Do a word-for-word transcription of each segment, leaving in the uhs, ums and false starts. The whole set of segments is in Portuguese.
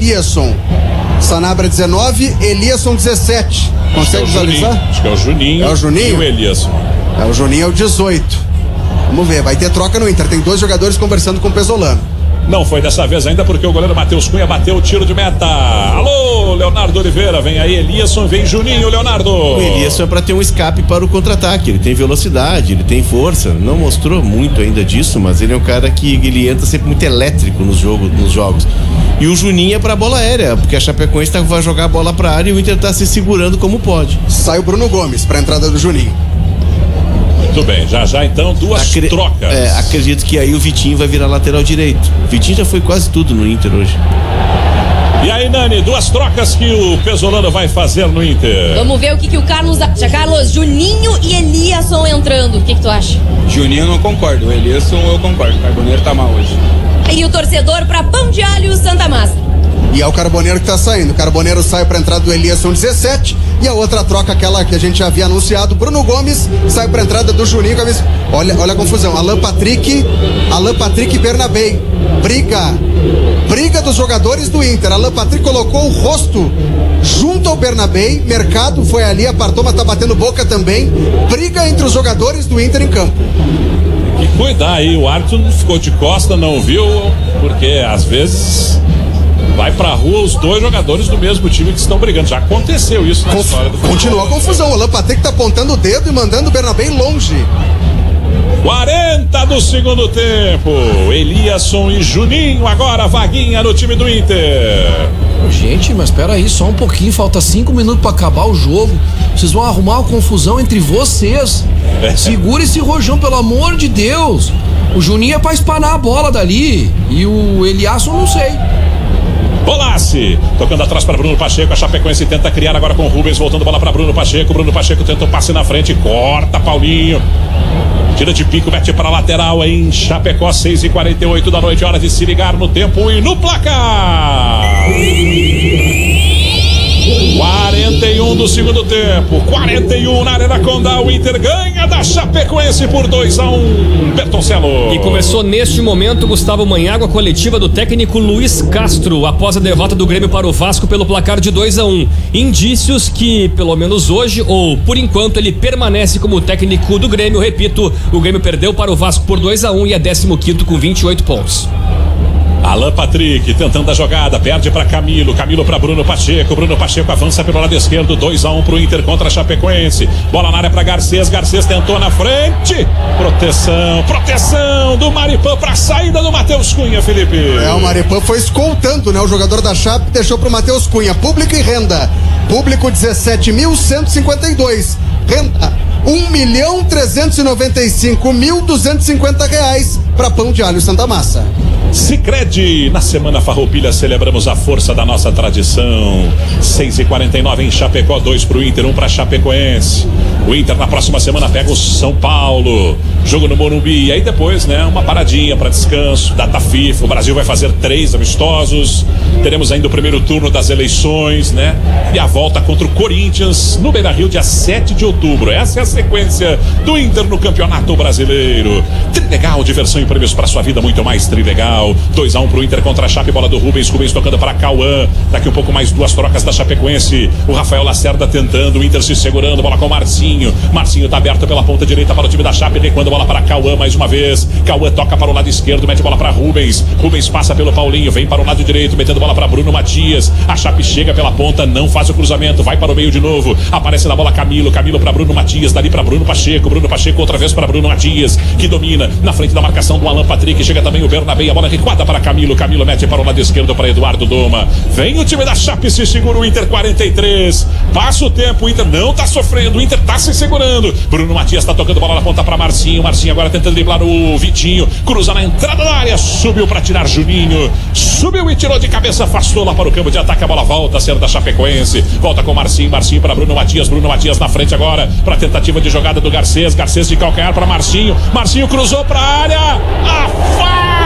Eliasson. Sanabria dezenove, Eliasson dezessete. Consegue visualizar? É Acho que é o Juninho. É o Juninho? E o Eliasson. É o Juninho, é o dezoito. Vamos ver, vai ter troca no Inter. Tem dois jogadores conversando com o Pesolano. Não foi dessa vez ainda porque o goleiro Matheus Cunha bateu o tiro de meta. Alô, Leonardo Oliveira, vem aí Eliasson, vem Juninho, Leonardo. O Eliasson é pra ter um escape para o contra-ataque, ele tem velocidade, ele tem força, não mostrou muito ainda disso, mas ele é um cara que ele entra sempre muito elétrico nos jogos, nos jogos. E o Juninho é pra bola aérea, porque a Chapecoense tá, vai jogar a bola pra área e o Inter tá se segurando como pode. Sai o Bruno Gomes pra entrada do Juninho. Muito bem, já já então duas Acre... trocas. É, acredito que aí o Vitinho vai virar lateral direito. O Vitinho já foi quase tudo no Inter hoje. E aí, Nani, duas trocas que o Pesolano vai fazer no Inter. Vamos ver o que, que o Carlos acha. Carlos, Juninho e Eliasson entrando. O que, que tu acha? Juninho eu não concordo, o Eliasson eu concordo. O Carboneiro tá mal hoje. E o torcedor pra Pão de Alho Santa Massa. E é o Carboneiro que tá saindo. O Carboneiro sai pra entrada do Eliasson dezessete. E a outra troca, aquela que a gente já havia anunciado, Bruno Gomes sai pra entrada do Juninho. Olha, olha a confusão. Alan Patrick, Alan Patrick e Bernabei. Briga. Briga dos jogadores do Inter. Alan Patrick colocou o rosto junto ao Bernabei. Mercado foi ali, apartou, mas tá batendo boca também. Briga entre os jogadores do Inter em campo. Tem que cuidar aí, o árbitro ficou de costa, não viu, porque às vezes vai pra rua os dois jogadores do mesmo time que estão brigando. Já aconteceu isso na Conf... história do futebol. Continua a confusão. O Alan Patrick tá apontando o dedo e mandando o Bernabei longe. quarenta do segundo tempo. Eliasson e Juninho agora vaguinha no time do Inter. Gente, mas espera aí, só um pouquinho, falta cinco minutos pra acabar o jogo. Vocês vão arrumar uma confusão entre vocês. Segura esse rojão, pelo amor de Deus. O Juninho é pra espanar a bola dali e o Eliasson não sei. Bolassi, tocando atrás para Bruno Pacheco, a Chapecoense tenta criar agora com o Rubens, voltando a bola para Bruno Pacheco, Bruno Pacheco tenta o passe na frente, corta Paulinho, tira de pico, mete para lateral em Chapecó, seis e quarenta e oito da noite, hora de se ligar no tempo e no placar. quarenta e um do segundo tempo, quarenta e um na Arena Condá, o Inter ganha da Chapecoense por dois a um, Bertoncello. E começou neste momento, Gustavo Manhago, a coletiva do técnico Luiz Castro, após a derrota do Grêmio para o Vasco pelo placar de dois a um. Indícios que, pelo menos hoje, ou por enquanto, ele permanece como técnico do Grêmio. Repito, o Grêmio perdeu para o Vasco por dois a um e é décimo quinto com vinte e oito pontos. Alan Patrick tentando a jogada, perde para Camilo, Camilo para Bruno Pacheco, Bruno Pacheco avança pelo lado esquerdo, dois a um pro Inter contra a Chapecoense, bola na área para Garcês, Garcês tentou na frente, proteção, proteção do Maripã para saída do Matheus Cunha, Felipe. É, o Maripã foi escoltando, né, o jogador da Chape, deixou pro Matheus Cunha, público e renda, público dezessete mil cento e cinquenta e dois, renda um milhão trezentos e noventa e cinco mil duzentos e cinquenta reais para Pão de Alho Santa Massa. Sicredi, na Semana Farroupilha celebramos a força da nossa tradição. seis e quarenta e nove em Chapecó, dois pro Inter, um pra Chapecoense. O Inter na próxima semana pega o São Paulo, jogo no Morumbi, e aí depois, né, uma paradinha para descanso, data FIFA, o Brasil vai fazer três amistosos, teremos ainda o primeiro turno das eleições, né, e a volta contra o Corinthians no Beira-Rio, dia sete de outubro. Essa é a sequência do Inter no Campeonato Brasileiro. Trilegal, diversão e prêmios para sua vida, muito mais Trilegal. dois a um pro Inter contra a Chape, bola do Rubens, Rubens tocando para Cauã, daqui um pouco mais duas trocas da Chapecoense, o Rafael Lacerda tentando, o Inter se segurando, bola com o Marcinho, Marcinho tá aberto pela ponta direita para o time da Chape, recuando, bola para Cauã mais uma vez, Cauã toca para o lado esquerdo, mete bola para Rubens, Rubens passa pelo Paulinho, vem para o lado direito, metendo bola para Bruno Matias, a Chape chega pela ponta, não faz o cruzamento, vai para o meio de novo, aparece na bola Camilo, Camilo para Bruno Matias, dali para Bruno Pacheco, Bruno Pacheco outra vez para Bruno Matias, que domina, na frente da marcação do Alan Patrick, chega também o Bernabei, a bola recuada para Camilo, Camilo mete para o lado esquerdo para Eduardo Doma, vem o time da Chape, se segura o Inter, quarenta e três, passa o tempo, o Inter não tá sofrendo, o Inter tá se segurando, Bruno Matias tá tocando bola na ponta para Marcinho, Marcinho agora tentando driblar o Vitinho, cruza na entrada da área, subiu para tirar Juninho, subiu e tirou de cabeça, afastou lá para o campo de ataque, a bola volta a ser da Chapecoense, volta com Marcinho, Marcinho para Bruno Matias, Bruno Matias na frente agora, para tentativa de jogada do Garcês, Garcês de calcanhar para Marcinho, Marcinho cruzou para a área, afasta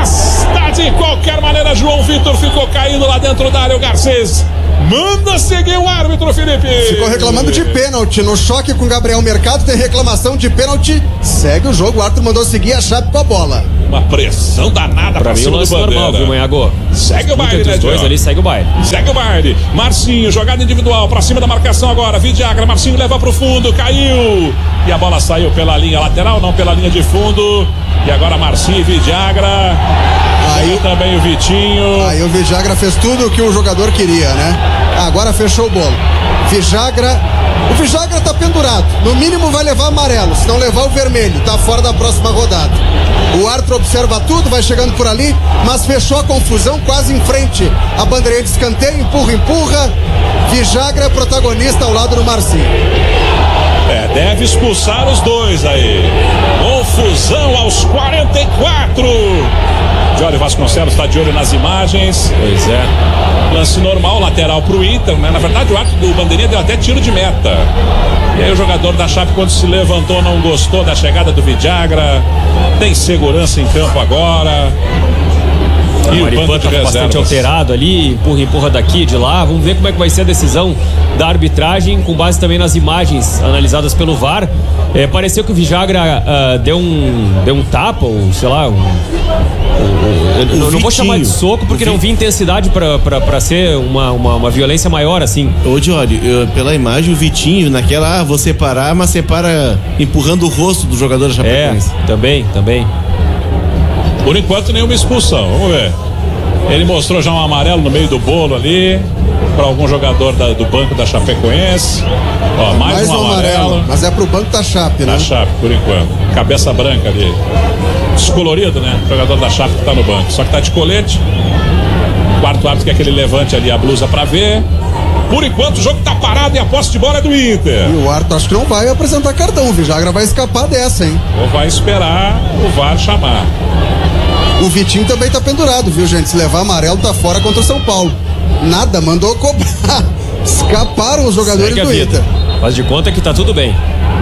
Está de qualquer maneira, João Vitor ficou caído lá dentro da área. O Garcês manda seguir o árbitro, Felipe. Ficou reclamando de pênalti. No choque com Gabriel Mercado, tem reclamação de pênalti. Segue o jogo, o árbitro mandou seguir a Chape com a bola. Uma pressão danada pra, pra cima do Bandeira. Normal, viu, Manhago? Segue o baile, né, os dois ali, segue o baile. Segue o baile. Marcinho, jogada individual pra cima da marcação agora. Vidiagra, Marcinho leva pro fundo, caiu. E a bola saiu pela linha lateral, não pela linha de fundo. E agora Marcinho e Vidiagra. Aí também o Vitinho. Aí o Vidiagra fez tudo o que o jogador queria, né? Agora fechou o bolo. Vidiagra. O Vidiagra tá pendurado. No mínimo vai levar amarelo. Se não levar o vermelho, tá fora da próxima rodada. O árbitro observa tudo, vai chegando por ali, mas fechou a confusão quase em frente. A bandeirinha de escanteio, empurra, empurra. Vidiagra protagonista ao lado do Marcinho. É, deve expulsar os dois aí. Confusão aos quarenta e quatro. Jorge Vasconcelos está de olho nas imagens. Pois é. Lance normal, lateral pro Inter, né? Na verdade, o árbitro do bandeirinha deu até tiro de meta. E aí o jogador da Chape, quando se levantou, não gostou da chegada do Vidiagra. Tem segurança em campo agora. E o Maripan tá bastante alterado ali, empurra, empurra daqui, de lá. Vamos ver como é que vai ser a decisão da arbitragem, com base também nas imagens analisadas pelo V A R. É, pareceu que o Vidiagra uh, deu um deu um tapa, ou sei lá, um, um, um, eu não vou chamar de soco, porque não vi intensidade pra, pra, pra ser uma, uma, uma violência maior, assim. Ô, Diori, pela imagem, o Vitinho, naquela, ah, vou separar, mas separa empurrando o rosto do jogador da Chapecoense. É, também, também. Por enquanto, nenhuma expulsão. Vamos ver. Ele mostrou já um amarelo no meio do bolo ali para algum jogador da, do banco da Chapecoense. Ó, mais, mais um, um amarelo. amarelo. Mas é pro banco da Chape, né? Da Chape, por enquanto. Cabeça branca ali. Descolorido, né? O jogador da Chape que tá no banco. Só que tá de colete. Quarto árbitro quer que ele levante ali a blusa para ver. Por enquanto o jogo tá parado e a posse de bola é do Inter. E o árbitro acho que não vai apresentar cartão. O Vidiagra vai escapar dessa, hein? Ou vai esperar o V A R chamar. O Vitinho também tá pendurado, viu, gente? Se levar amarelo, tá fora contra o São Paulo. Nada, mandou cobrar. Escaparam os jogadores do Inter. Faz de conta que tá tudo bem.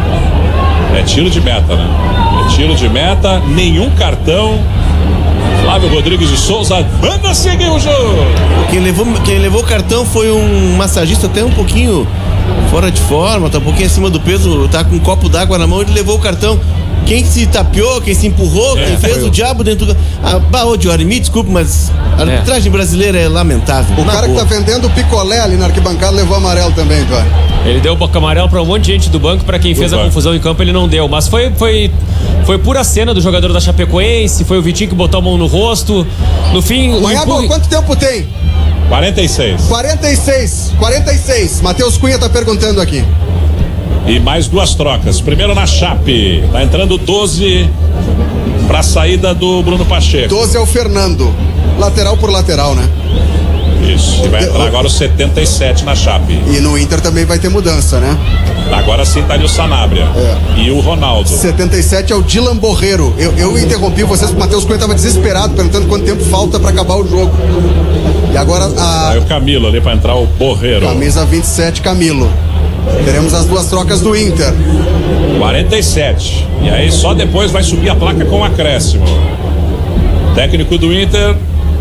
É tiro de meta, né? É tiro de meta, nenhum cartão. Flávio Rodrigues de Souza, manda seguir o jogo. Quem levou, quem levou o cartão foi um massagista até um pouquinho fora de forma, tá um pouquinho acima do peso, tá com um copo d'água na mão, ele levou o cartão. Quem se tapeou, quem se empurrou, é, quem fez o diabo dentro do... Ah, baú de hora, me desculpe, mas a arbitragem é. brasileira é lamentável. O cara boa. que tá vendendo picolé ali na arquibancada levou amarelo também, Eduardo. Ele deu boca amarelo pra um monte de gente do banco, pra quem do fez banco. a confusão em campo ele não deu, mas foi, foi, foi pura cena do jogador da Chapecoense, foi o Vitinho que botou a mão no rosto, no fim... Manhago, empurre... quanto tempo tem? quarenta e seis. quarenta e seis, quarenta e seis. Matheus Cunha tá perguntando aqui. E mais duas trocas. Primeiro na Chape. Tá entrando doze pra saída do Bruno Pacheco. doze é o Fernando. Lateral por lateral, né? Isso. E vai entrar agora o setenta e sete na Chape. E no Inter também vai ter mudança, né? Agora sim tá ali o Sanabria. É. E o Ronaldo. setenta e sete é o Dylan Borreiro. Eu, eu interrompi vocês porque o Matheus Cunha tava desesperado, perguntando quanto tempo falta pra acabar o jogo. E agora a... Aí o Camilo ali pra entrar o Borreiro. Camisa vinte e sete, Camilo. Teremos as duas trocas do Inter. quarenta e sete. E aí só depois vai subir a placa com acréscimo. Técnico do Inter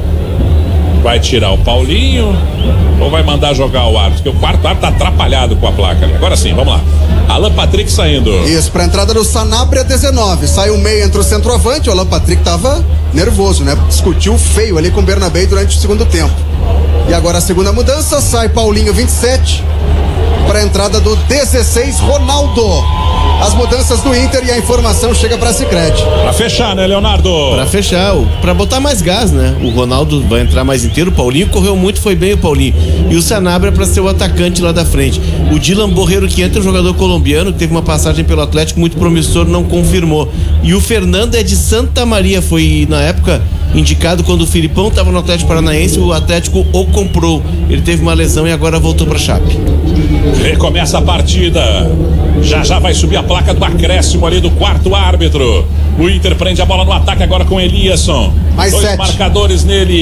vai tirar o Paulinho ou vai mandar jogar o árbitro? Porque o quarto árbitro tá atrapalhado com a placa ali. Agora sim, vamos lá. Alan Patrick saindo. Isso, pra entrada do Sanabria dezenove. Sai o meio entre o centroavante. O Alan Patrick tava nervoso, né? Discutiu feio ali com o Bernabé durante o segundo tempo. E agora a segunda mudança. Sai Paulinho vinte e sete. Para a entrada do dezesseis, Ronaldo. As mudanças do Inter e a informação chega para a Sicredi. Para fechar, né, Leonardo? Para fechar, para botar mais gás, né? O Ronaldo vai entrar mais inteiro, o Paulinho correu muito, foi bem o Paulinho. E o Sanabria para ser o atacante lá da frente. O Dylan Borreiro, que entra, um jogador colombiano, que teve uma passagem pelo Atlético muito promissor, não confirmou. E o Fernando é de Santa Maria, foi na época indicado quando o Filipão estava no Atlético Paranaense, o Atlético o comprou. Ele teve uma lesão e agora voltou para a Chape. Recomeça a partida. Já já vai subir a placa do acréscimo ali do quarto árbitro. O Inter prende a bola no ataque agora com Eliasson. Mais Dois sete. marcadores nele.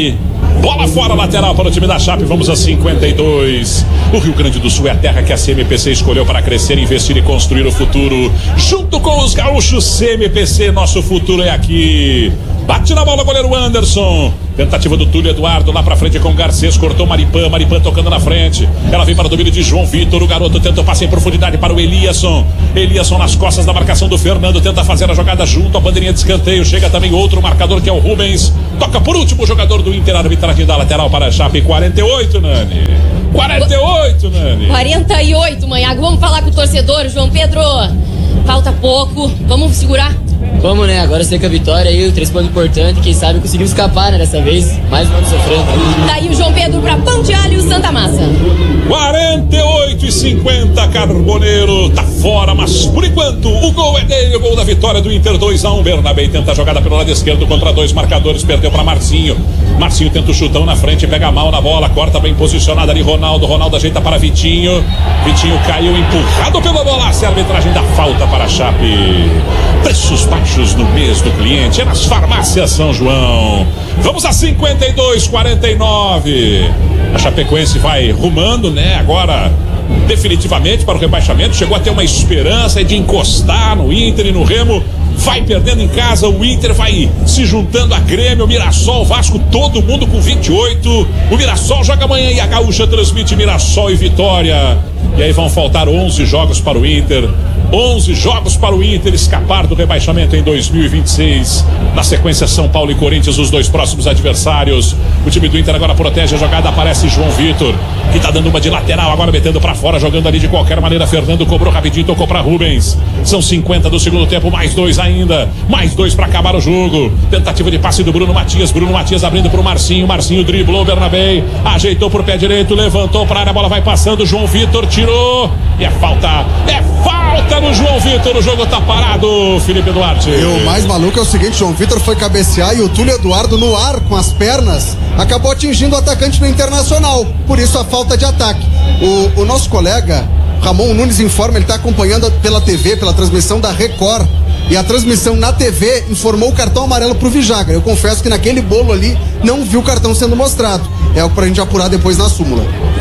Bola fora, lateral para o time da Chape, vamos a cinquenta e dois. O Rio Grande do Sul é a terra que a C M P C escolheu para crescer, investir e construir o futuro. Junto com os gaúchos, C M P C, nosso futuro é aqui. Bate na bola o goleiro Anderson. Tentativa do Túlio Eduardo lá pra frente com o Garcês. Cortou Maripan, Maripan tocando na frente. Ela vem para o domínio de João Vitor. O garoto tenta o passe em profundidade para o Eliasson. Eliasson nas costas da marcação do Fernando. Tenta fazer a jogada junto à bandeirinha de escanteio. Chega também outro marcador que é o Rubens. Toca por último o jogador do Inter. Arbitragem da lateral para a Chape. quarenta e oito, Nani. quarenta e oito, Nani. quarenta e oito, Manhago. Vamos falar com o torcedor, João Pedro. Falta pouco. Vamos segurar? Vamos, né? Agora sei que a vitória aí, o três pontos importantes. Quem sabe conseguimos escapar, né? Dessa vez. Mais um ano sofrendo. Daí o João Pedro pra Pão de Alho e Santa Massa. quarenta e oito e cinquenta, Carboneiro tá fora, mas por enquanto o gol é dele, o gol da vitória do Inter. Dois a um. Bernabé tenta a jogada pelo lado esquerdo contra dois marcadores, perdeu pra Marcinho. Marcinho tenta o chutão na frente, pega mal na bola, corta bem posicionado ali Ronaldo. Ronaldo ajeita para Vitinho. Vitinho caiu empurrado pelo Bolaço. A arbitragem dá falta para a Chape. Preços baixos no mês do cliente é nas farmácias São João. Vamos a cinquenta e dois, quarenta e nove. A Chapecoense vai rumando, né? Agora definitivamente para o rebaixamento. Chegou a ter uma esperança de encostar no Inter e no Remo. Vai perdendo em casa, o Inter vai se juntando a Grêmio, Mirassol, Vasco, todo mundo com vinte e oito. O Mirassol joga amanhã e a Gaúcha transmite Mirassol e Vitória. E aí vão faltar onze jogos para o Inter. onze jogos para o Inter escapar do rebaixamento em dois mil e vinte e seis. Na sequência, São Paulo e Corinthians, os dois próximos adversários. O time do Inter agora protege a jogada, aparece João Vitor, que tá dando uma de lateral, agora metendo para fora, jogando ali de qualquer maneira. Fernando cobrou rapidinho, tocou para Rubens. São cinquenta do segundo tempo, mais dois ainda. Mais dois para acabar o jogo. Tentativa de passe do Bruno Matias. Bruno Matias abrindo pro Marcinho. Marcinho driblou o Bernabé, ajeitou pro pé direito, levantou para área, a bola vai passando. João Vitor tirou. E é falta, é falta no João Vitor. O jogo tá parado, Felipe Duarte. E o mais maluco é o seguinte: João Vitor foi cabecear e o Túlio Eduardo no ar com as pernas acabou atingindo o atacante do Internacional. Por isso a falta de ataque. O, o nosso colega Ramon Nunes informa, ele está acompanhando pela T V, pela transmissão da Record. E a transmissão na T V informou o cartão amarelo pro Vijagra. Eu confesso que naquele bolo ali não vi o cartão sendo mostrado. É algo pra gente apurar depois na súmula.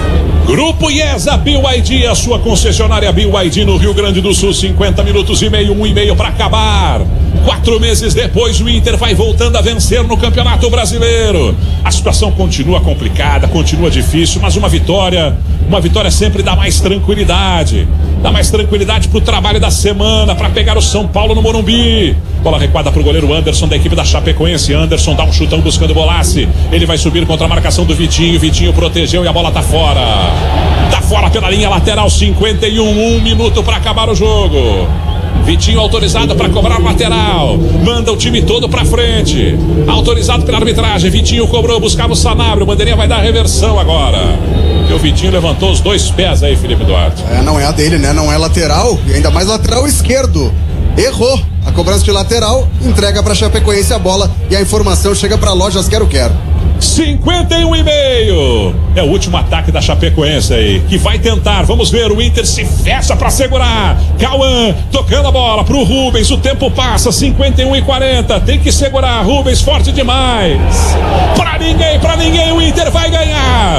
Grupo IESA B Y D, a sua concessionária B Y D no Rio Grande do Sul. Cinquenta minutos e meio, um e meio para acabar. Quatro meses depois, o Inter vai voltando a vencer no Campeonato Brasileiro. A situação continua complicada, continua difícil, mas uma vitória, uma vitória sempre dá mais tranquilidade. Dá mais tranquilidade pro trabalho da semana, para pegar o São Paulo no Morumbi. Bola recuada pro goleiro Anderson da equipe da Chapecoense. Anderson dá um chutão buscando o Bolaço. Ele vai subir contra a marcação do Vitinho. Vitinho protegeu e a bola tá fora. Tá fora pela linha lateral. Cinquenta e um, um minuto para acabar o jogo. Vitinho autorizado para cobrar lateral. Manda o time todo pra frente. Autorizado pela arbitragem. Vitinho cobrou, buscava o Sanabria. O bandeirinha vai dar a reversão agora. E o Vitinho levantou os dois pés aí, Felipe Duarte. É, não é a dele, né? Não é lateral. E ainda mais lateral esquerdo. Errou a cobrança de lateral. Entrega pra Chapecoense a bola. E a informação chega pra Lojas Quero Quero. cinquenta e um e meio. É o último ataque da Chapecoense aí, que vai tentar, vamos ver, o Inter se fecha pra segurar. Cauã tocando a bola pro Rubens, o tempo passa, cinquenta e um e quarenta, tem que segurar, Rubens forte demais. Pra ninguém, pra ninguém, o Inter vai ganhar.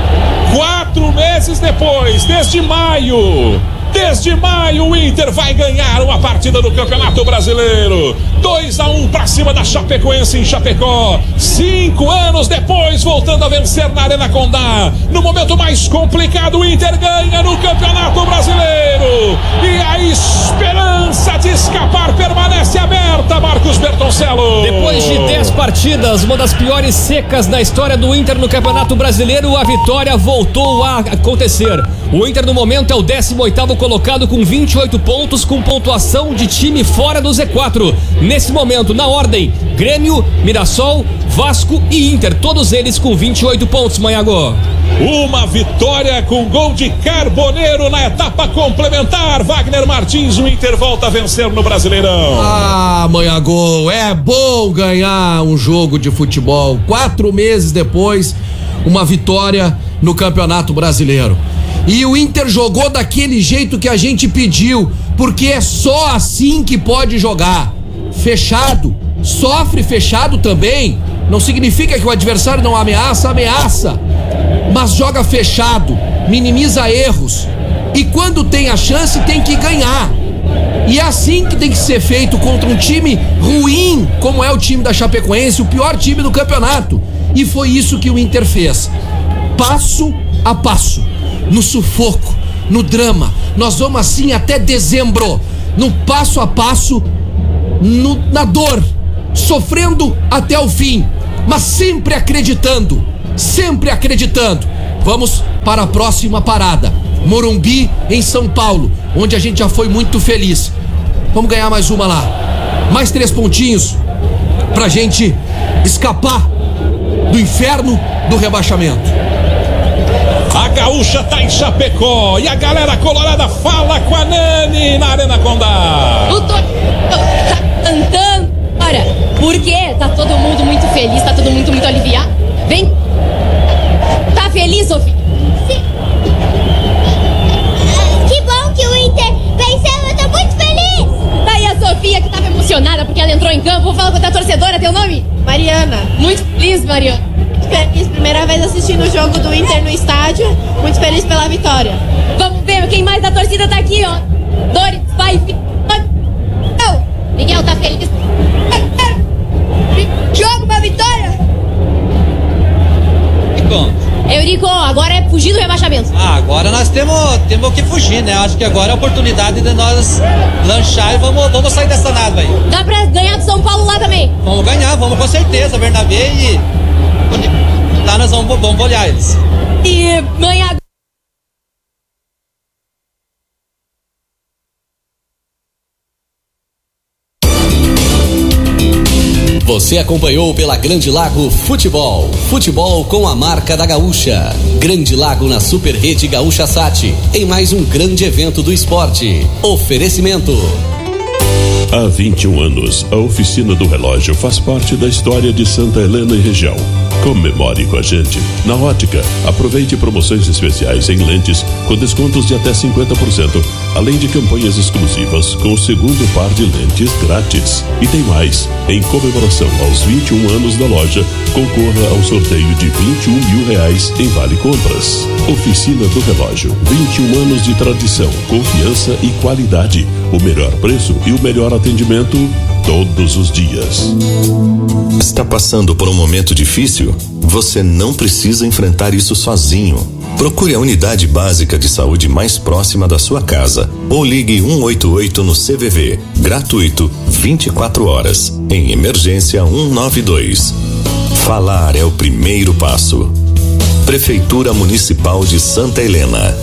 Quatro meses depois, desde maio. Desde maio, o Inter vai ganhar uma partida do Campeonato Brasileiro. dois a um pra cima da Chapecoense em Chapecó. Cinco anos depois, voltando a vencer na Arena Condá. No momento mais complicado, o Inter ganha no Campeonato Brasileiro. E a esperança de escapar permanece aberta, Marcos Bertoncello. Depois de dez partidas, uma das piores secas da história do Inter no Campeonato Brasileiro, a vitória voltou a acontecer. O Inter no momento é o décimo oitavo colocado com vinte e oito pontos, com pontuação de time fora do Z quatro. Nesse momento, na ordem, Grêmio, Mirassol, Vasco e Inter, todos eles com vinte e oito pontos, Manhago. Uma vitória com gol de Carboneiro na etapa complementar. Wagner Martins, o Inter volta a vencer no Brasileirão. Ah, Manhago, é bom ganhar um jogo de futebol. Quatro meses depois, uma vitória no Campeonato Brasileiro. E o Inter jogou daquele jeito que a gente pediu, porque é só assim que pode jogar. Fechado. Sofre fechado também, Não significa que o adversário não ameaça, ameaça. Mas joga fechado, minimiza erros. E quando tem a chance, tem que ganhar. E é assim que tem que ser feito contra um time ruim, como é o time da Chapecoense, o pior time do campeonato. E foi isso que o Inter fez. Passo a passo, no sufoco, no drama. Nós vamos assim até dezembro, no passo a passo, no, na dor, sofrendo até o fim, mas sempre acreditando, sempre acreditando. Vamos para a próxima parada, Morumbi, em São Paulo, onde a gente já foi muito feliz. Vamos ganhar mais uma lá, mais três pontinhos pra gente escapar do inferno do rebaixamento. A Gaúcha tá em Chapecó e a galera colorada fala com a Nani na Arena Condá. O to... tá cantando. Olha, por quê? Tá todo mundo muito feliz, tá todo mundo muito aliviado. Vem. Tá feliz, Sofia? Sim. Que bom que o Inter venceu, eu tô muito feliz. Tá aí a Sofia, que tava emocionada porque ela entrou em campo. Vou falar com a tua torcedora, teu nome? Mariana. Muito feliz, Mariana. Feliz, primeira vez assistindo o jogo do Inter no estádio. Muito feliz pela vitória. Vamos ver quem mais da torcida tá aqui, ó. Doris, vai, Miguel. Miguel tá feliz. Jogo, uma vitória. E como? Eurico, agora é fugir do rebaixamento. Ah, agora nós temos, temos que fugir, né? Acho que agora é a oportunidade de nós lanchar e vamos, vamos sair dessa nada aí. Dá pra ganhar do São Paulo lá também? Vamos ganhar, vamos com certeza, Bernabé, e lá nós vamos, vamos olhar eles. E ganhar. Você acompanhou pela Grande Lago Futebol. Futebol com a marca da Gaúcha. Grande Lago na Super Rede Gaúcha Sat. Em mais um grande evento do esporte. Oferecimento. Há vinte e um anos, a Oficina do Relógio faz parte da história de Santa Helena e região. Comemore com a gente. Na Ótica, aproveite promoções especiais em lentes com descontos de até cinquenta por cento, além de campanhas exclusivas com o segundo par de lentes grátis. E tem mais, em comemoração aos vinte e um anos da loja, concorra ao sorteio de vinte e um mil reais em Vale Compras. Oficina do Relógio, vinte e um anos de tradição, confiança e qualidade. O melhor preço e o melhor atendimento todos os dias. Está passando por um momento difícil? Você não precisa enfrentar isso sozinho. Procure a unidade básica de saúde mais próxima da sua casa ou ligue um oito oito no C V V, gratuito, vinte e quatro horas, em emergência um nove dois. Falar é o primeiro passo. Prefeitura Municipal de Santa Helena.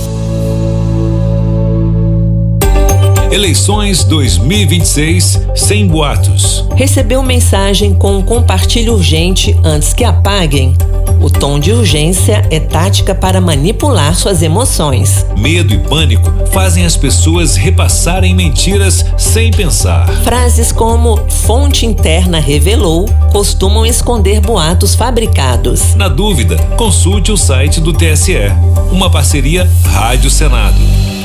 Eleições dois mil e vinte e seis sem boatos. Recebeu mensagem com um compartilhe urgente antes que apaguem? O tom de urgência é tática para manipular suas emoções. Medo e pânico fazem as pessoas repassarem mentiras sem pensar. Frases como fonte interna revelou costumam esconder boatos fabricados. Na dúvida, consulte o site do T S E. Uma parceria Rádio Senado.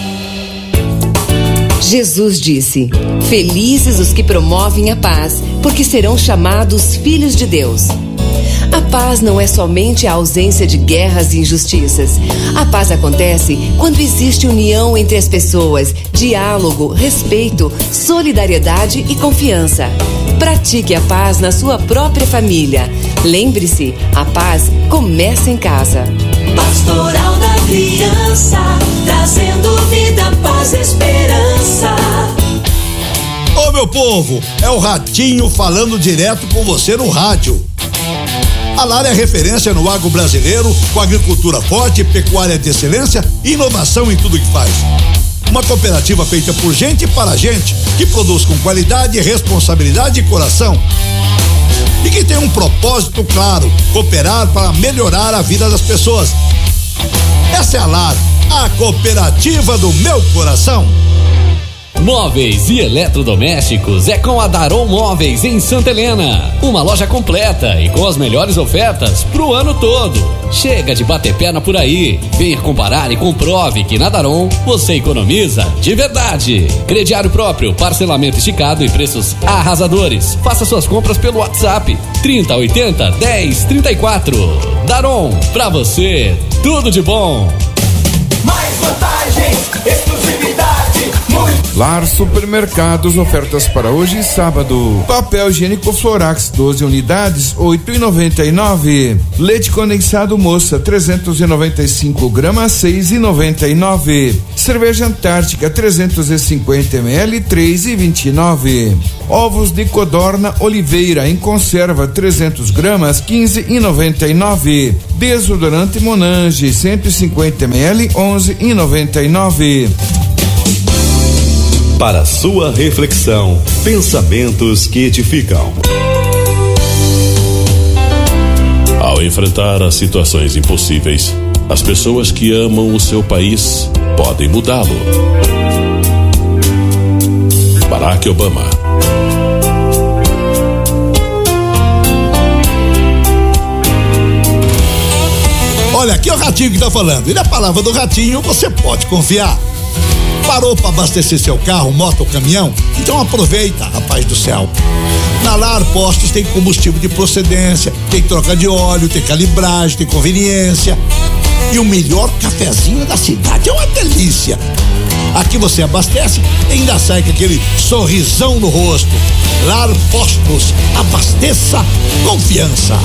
Jesus disse: felizes os que promovem a paz, porque serão chamados filhos de Deus. A paz não é somente a ausência de guerras e injustiças. A paz acontece quando existe união entre as pessoas, diálogo, respeito, solidariedade e confiança. Pratique a paz na sua própria família. Lembre-se, a paz começa em casa. Pastoral da Criança, trazendo vida, paz, esperança. Ô meu povo, é o Ratinho falando direto com você no rádio. A Lar é referência no agro brasileiro, com agricultura forte, pecuária de excelência e inovação em tudo que faz. Uma cooperativa feita por gente e para gente, que produz com qualidade, responsabilidade e coração. E que tem um propósito claro: cooperar para melhorar a vida das pessoas. Essa é a Lar, a cooperativa do meu coração. Móveis e eletrodomésticos é com a Daron Móveis em Santa Helena. Uma loja completa e com as melhores ofertas pro ano todo. Chega de bater perna por aí. Venha comparar e comprove que na Daron você economiza de verdade. Crediário próprio, parcelamento esticado e preços arrasadores. Faça suas compras pelo WhatsApp trinta, oitenta, dez, trinta e quatro. Daron, pra você, tudo de bom. Mais vantagens, exclusividade, muito. Lar Supermercados, ofertas para hoje e sábado. Papel higiênico Florax, doze unidades, oito e noventa e nove. Leite condensado Moça, trezentos e noventa e cinco gramas, seis e noventa e nove. Cerveja Antártica, trezentos e cinquenta mililitros, três e vinte e nove. Ovos de codorna Oliveira em conserva, trezentos gramas, quinze e noventa e nove. Desodorante Monange, cento e cinquenta mililitros, onze e noventa e nove. Para sua reflexão, pensamentos que edificam. Ao enfrentar as situações impossíveis, as pessoas que amam o seu país podem mudá-lo. Barack Obama. Olha, aqui é o Ratinho que tá falando. E na palavra do Ratinho você pode confiar. Parou para abastecer seu carro, moto ou caminhão? Então aproveita, rapaz do céu. Na Lar Postos tem combustível de procedência, tem troca de óleo, tem calibragem, tem conveniência. E o melhor cafezinho da cidade, é uma delícia. Aqui você abastece e ainda sai com aquele sorrisão no rosto. Lar Postos, abasteça confiança.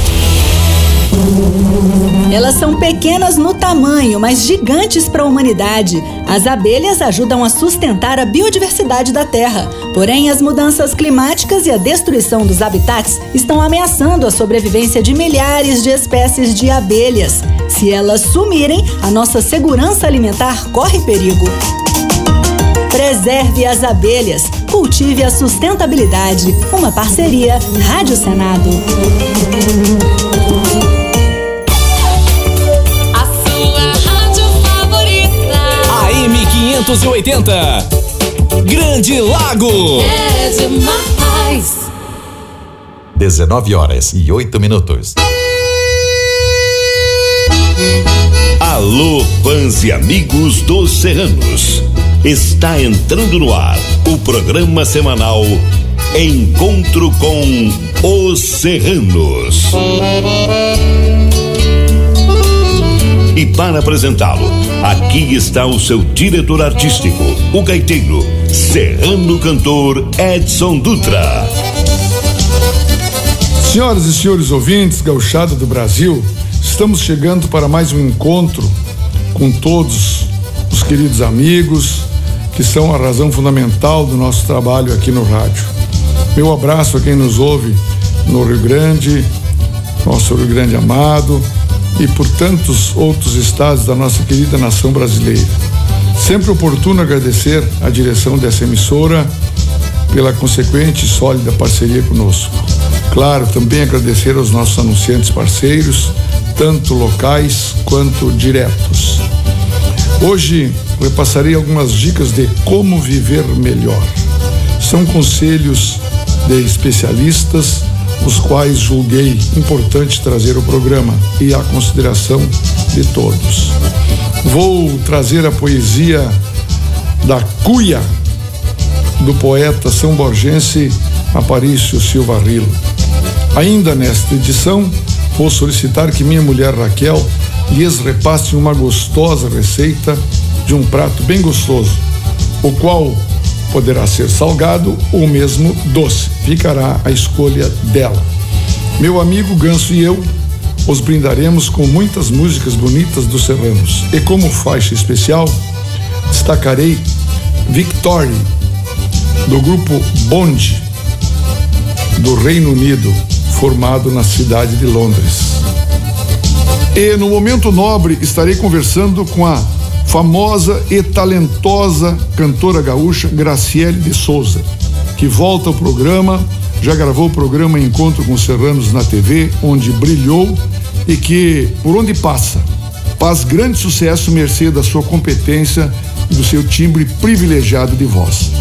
Elas são pequenas no tamanho, mas gigantes para a humanidade. As abelhas ajudam a sustentar a biodiversidade da Terra. Porém, as mudanças climáticas e a destruição dos habitats estão ameaçando a sobrevivência de milhares de espécies de abelhas. Se elas sumirem, a nossa segurança alimentar corre perigo. Preserve as abelhas, cultive a sustentabilidade. Uma parceria Rádio Senado. quinhentos e oitenta, Grande Lago. É demais. dezenove horas e oito minutos. Alô, fãs e amigos dos Serranos. Está entrando no ar o programa semanal Encontro com os Serranos. E para apresentá-lo, aqui está o seu diretor artístico, o gaiteiro, serrano cantor Edson Dutra. Senhoras e senhores ouvintes, gauchada do Brasil, estamos chegando para mais um encontro com todos os queridos amigos que são a razão fundamental do nosso trabalho aqui no rádio. Meu abraço a quem nos ouve no Rio Grande, nosso Rio Grande amado, e por tantos outros estados da nossa querida nação brasileira. Sempre oportuno agradecer à direção dessa emissora pela consequente e sólida parceria conosco. Claro, também agradecer aos nossos anunciantes parceiros, tanto locais quanto diretos. Hoje repassarei algumas dicas de como viver melhor. São conselhos de especialistas, os quais julguei importante trazer ao programa e à consideração de todos. Vou trazer a poesia da Cuia, do poeta são borgense Aparício Silva Rilo. Ainda nesta edição, vou solicitar que minha mulher Raquel lhes repasse uma gostosa receita de um prato bem gostoso, o qual poderá ser salgado ou mesmo doce. Ficará a escolha dela. Meu amigo Ganso e eu os brindaremos com muitas músicas bonitas dos serranos. E como faixa especial, destacarei Victory, do grupo Bond, do Reino Unido, formado na cidade de Londres. E no momento nobre estarei conversando com a famosa e talentosa cantora gaúcha Graciele de Souza, que volta ao programa, já gravou o programa Encontro com Serranos na T V, onde brilhou e que, por onde passa, faz grande sucesso mercê da sua competência e do seu timbre privilegiado de voz.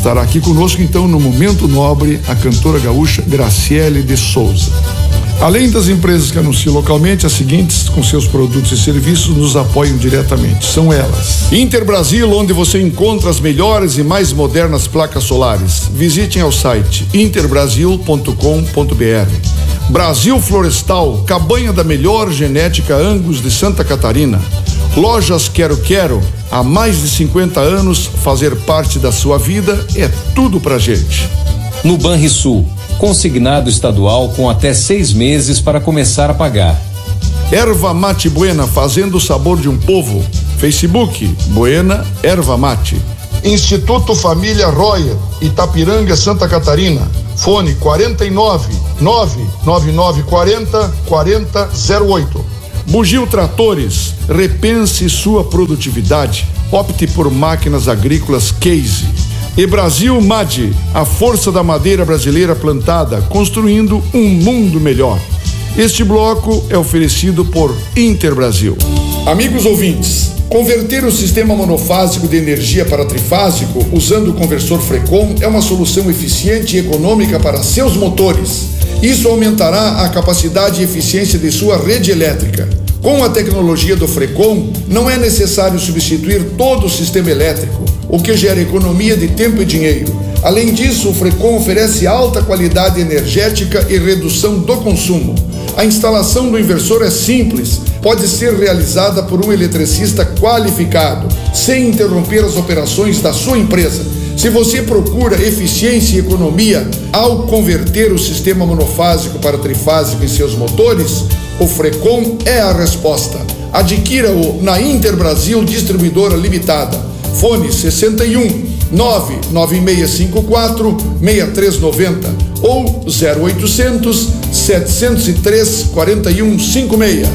Estará aqui conosco então no Momento Nobre a cantora gaúcha Graciele de Souza. Além das empresas que anunciam localmente, as seguintes com seus produtos e serviços nos apoiam diretamente. São elas: Inter Brasil, onde você encontra as melhores e mais modernas placas solares. Visitem ao site inter brasil ponto com ponto b r. Brasil Florestal, cabanha da melhor genética Angus de Santa Catarina. Lojas Quero Quero, há mais de cinquenta anos, fazer parte da sua vida é tudo pra gente. No Banrisul, consignado estadual com até seis meses para começar a pagar. Erva Mate Buena, fazendo o sabor de um povo. Facebook, Buena Erva Mate. Instituto Família Royer, Itapiranga, Santa Catarina. Fone quarenta e nove, nove nove nove quarenta, quarenta zero oito. Bugio Tratores, repense sua produtividade. Opte por máquinas agrícolas Case. E Brasil M A D, a força da madeira brasileira plantada, construindo um mundo melhor. Este bloco é oferecido por Inter Brasil. Amigos ouvintes, converter o sistema monofásico de energia para trifásico usando o conversor Frecon é uma solução eficiente e econômica para seus motores. Isso aumentará a capacidade e eficiência de sua rede elétrica. Com a tecnologia do Frecon, não é necessário substituir todo o sistema elétrico, o que gera economia de tempo e dinheiro. Além disso, o Frecon oferece alta qualidade energética e redução do consumo. A instalação do inversor é simples, pode ser realizada por um eletricista qualificado, sem interromper as operações da sua empresa. Se você procura eficiência e economia ao converter o sistema monofásico para trifásico em seus motores, o Frecon é a resposta. Adquira-o na Inter Brasil Distribuidora Limitada. Fone sessenta e um, nove nove seis cinco quatro, seis três nove zero ou zero oitocentos, setecentos e três, quarenta e um cinquenta e seis.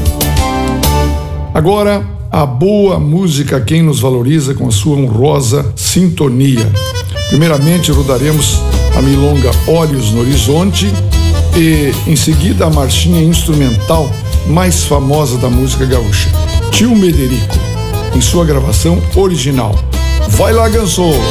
Agora, a boa música, quem nos valoriza com a sua honrosa sintonia. Primeiramente, rodaremos a milonga Olhos no Horizonte e, em seguida, a marchinha instrumental mais famosa da música gaúcha, Tio Mederico, em sua gravação original. Vai lá, Ganso!